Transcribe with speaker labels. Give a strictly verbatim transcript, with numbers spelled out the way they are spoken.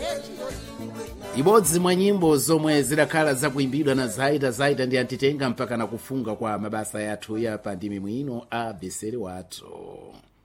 Speaker 1: Ibodzi mwa nyimbo zomwe zidakhala zakuimbidwa na zaita zaita ndi antitenga mpaka na kufunga kwa mabasa yathu ya pa ndimi mwino a beseri wathu.